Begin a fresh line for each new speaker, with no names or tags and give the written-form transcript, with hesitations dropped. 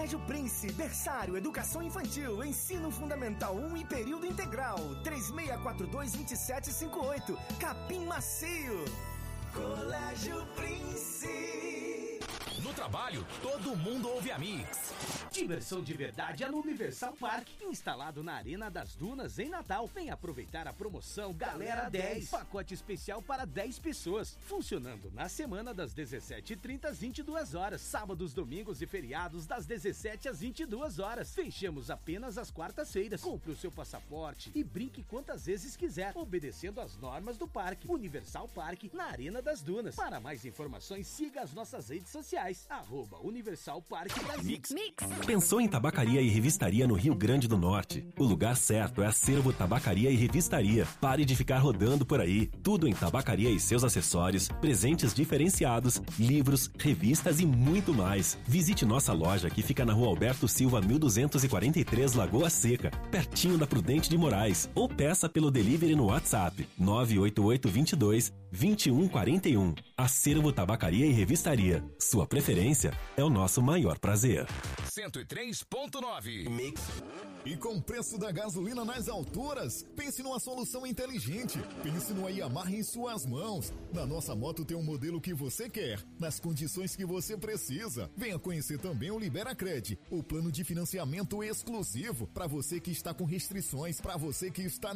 Colégio Prince, berçário, educação infantil, ensino fundamental 1 e período integral. 3642-2758, Capim Macio. Colégio Prince.
No trabalho, todo mundo ouve a Mix.
Diversão de verdade é no Universal Park, instalado na Arena das Dunas em Natal. Vem aproveitar a promoção Galera 10, pacote especial para 10 pessoas, funcionando na semana das 17h30 às 22 horas, sábados, domingos e feriados das 17 às 22 horas. Fechamos apenas às quartas-feiras. Compre o seu passaporte e brinque quantas vezes quiser, obedecendo às normas do parque. Universal Park, na Arena das Dunas. Para mais informações, siga as nossas redes sociais, @Universal Park Brasil.
Mix. Pensou em tabacaria e revistaria no Rio Grande do Norte? O lugar certo é Acervo Tabacaria e Revistaria. Pare de ficar rodando por aí. Tudo em tabacaria e seus acessórios, presentes diferenciados, livros, revistas e muito mais. Visite nossa loja que fica na Rua Alberto Silva 1243, Lagoa Seca, pertinho da Prudente de Moraes. Ou peça pelo delivery no WhatsApp 98822-2141. Acervo Tabacaria e Revistaria. Sua preferência é o nosso maior prazer.
103.9
Mix.
E com o preço da gasolina nas alturas, pense numa solução inteligente. Pense no Yamaha em suas mãos. Na nossa moto tem um modelo que você quer, nas condições que você precisa. Venha conhecer também o Liberacred, o plano de financiamento exclusivo para você que está com restrições, para você que está